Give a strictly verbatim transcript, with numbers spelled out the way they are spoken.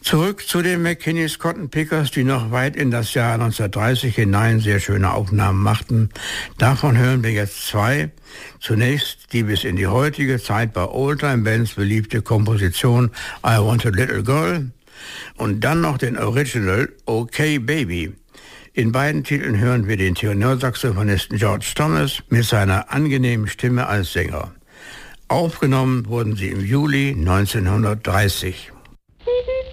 Zurück zu den McKinney's Cotton Pickers, die noch weit in das Jahr neunzehnhundertdreißig hinein sehr schöne Aufnahmen machten. Davon hören wir jetzt zwei. Zunächst die bis in die heutige Zeit bei Oldtime-Bands beliebte Komposition I Want a Little Girl und dann noch den Original Okay Baby. In beiden Titeln hören wir den Tenorsaxophonisten George Thomas mit seiner angenehmen Stimme als Sänger. Aufgenommen wurden sie im Juli neunzehnhundertdreißig.